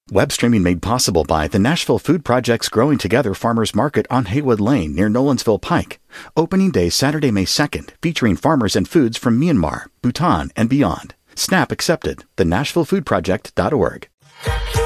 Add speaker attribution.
Speaker 1: Web streaming made possible by the Nashville Food Project's Growing Together Farmers Market on Haywood Lane near Nolensville Pike. Opening day Saturday, May 2nd, featuring farmers and foods from Myanmar, Bhutan, and beyond. SNAP accepted. The NashvilleFoodProject.org.